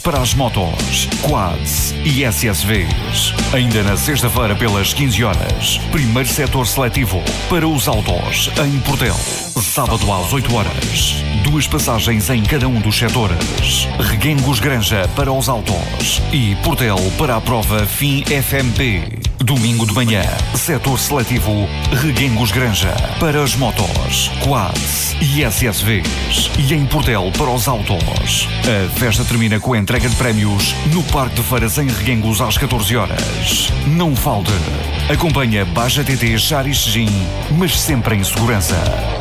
para as motos, quads e SSVs. Ainda na sexta-feira pelas 15 horas, primeiro setor seletivo para os autos em Portel. Sábado às 8 horas, 2 passagens em cada um dos setores. Reguengos Granja para os autos e Portel para a prova FIM FMP. Domingo de manhã, setor seletivo Reguengos Granja para as motos, quads e SSVs. E em Portel para os autos. A festa termina com a entrega de prémios no Parque de Feiras em Reguengos às 14 horas. Não falte. Acompanha Baja TT Charis Gin, mas sempre em segurança.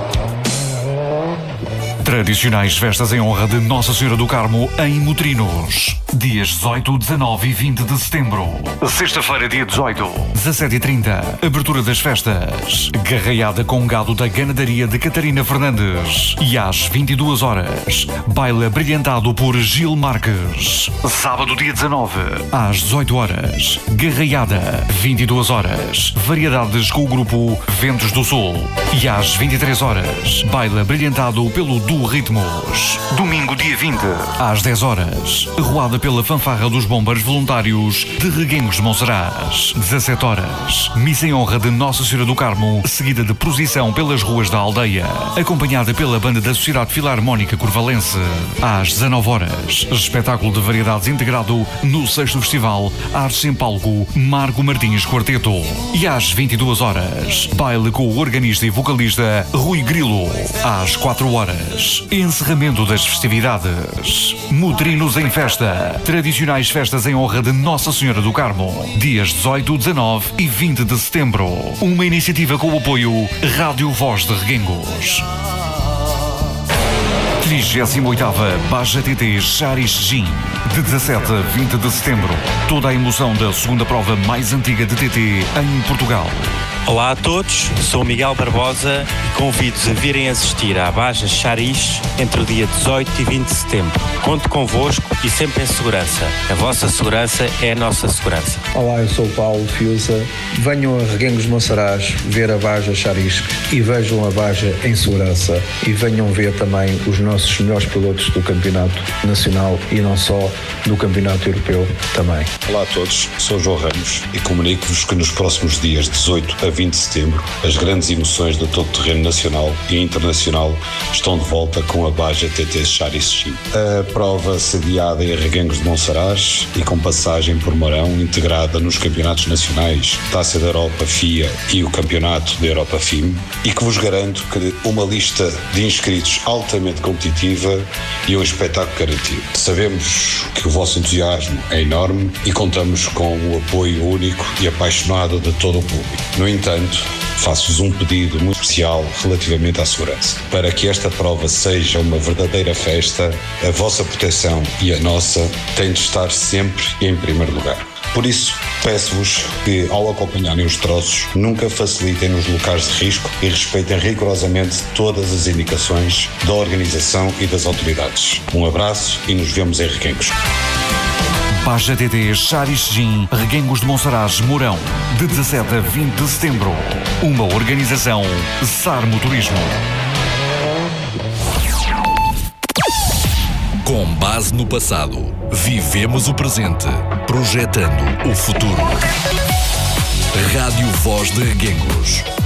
Tradicionais festas em honra de Nossa Senhora do Carmo em Motrinos. Dias 18, 19 e 20 de setembro. Sexta-feira, dia 18, 17h30. Abertura das festas. Garraiada com gado da ganadaria de Catarina Fernandes. E às 22 horas, baile abrilhantado por Gil Marques. Sábado, dia 19, às 18 horas. Garraiada, 22 horas. Variedades com o grupo Ventos do Sul. E às 23 horas, baile abrilhantado pelo Duo Ritmos. Domingo, dia 20, às 10 horas. Arruada pela fanfarra dos bombeiros voluntários de Reguengos de Monsaraz. 17 horas. Missa em honra de Nossa Senhora do Carmo, seguida de procissão pelas ruas da aldeia, acompanhada pela banda da Sociedade Filarmónica Corvalense. Às 19 horas. Espetáculo de variedades integrado no 6º Festival Artes em Palco Marco Martins Quarteto. E às 22 horas. Baile com o organista e vocalista Rui Grilo. Às 4 horas. Encerramento das festividades. Motrinos em festa. Tradicionais festas em honra de Nossa Senhora do Carmo. Dias 18, 19 e 20 de setembro. Uma iniciativa com o apoio Rádio Voz de Reguengos. 38ª Baja TT Charis Gin. De 17 a 20 de setembro. Toda a emoção da segunda prova mais antiga de TT em Portugal. Olá a todos, sou Miguel Barbosa e convido-os a virem assistir à Baja Charis entre o dia 18 e 20 de setembro. Conto convosco e sempre em segurança. A vossa segurança é a nossa segurança. Olá, eu sou o Paulo Fiusa. Venham a Reguengos de Monsaraz ver a Baja Charis e vejam a Baja em segurança. E venham ver também os nossos melhores pilotos do Campeonato Nacional e não só do Campeonato Europeu também. Olá a todos, sou o João Ramos e comunico-vos que nos próximos dias 18 a 20 de setembro, as grandes emoções do todo-terreno nacional e internacional estão de volta com a Baja TT Charis Gin. A prova sediada em Reguengos de Monsaraz e com passagem por Mourão, integrada nos campeonatos nacionais, Taça da Europa FIA e o Campeonato da Europa FIM, e que vos garanto que uma lista de inscritos altamente competitiva e um espetáculo garantido. Sabemos que o vosso entusiasmo é enorme e contamos com o apoio único e apaixonado de todo o público. No entanto, faço-vos um pedido muito especial relativamente à segurança. Para que esta prova seja uma verdadeira festa, a vossa proteção e a nossa têm de estar sempre em primeiro lugar. Por isso, peço-vos que, ao acompanharem os troços, nunca facilitem nos locais de risco e respeitem rigorosamente todas as indicações da organização e das autoridades. Um abraço e nos vemos em Reguengos. Baja TT Charis Gin, Reguengos de Monsaraz, Mourão, de 17 a 20 de setembro. Uma organização SAR Motorismo. Com base no passado, vivemos o presente, projetando o futuro. Rádio Voz de Reguengos.